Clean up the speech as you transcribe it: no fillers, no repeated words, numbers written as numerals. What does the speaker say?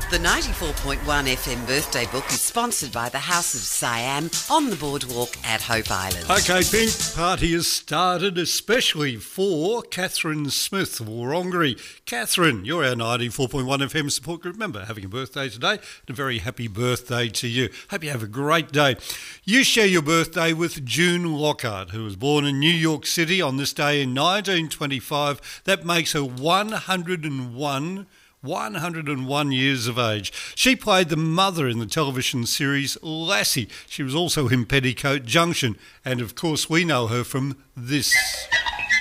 The 94.1 FM birthday book is sponsored by the House of Siam on the boardwalk at Hope Island. OK, Pink, party has started especially for Catherine Smith of Wurrungery. Catherine, you're our 94.1 FM support group member, having a birthday today, and a very happy birthday to you. Hope you have a great day. You share your birthday with June Lockhart, who was born in New York City on this day in 1925. That makes her 101 years of age. She played the mother in the television series Lassie. She was also in Petticoat Junction. And of course, we know her from this.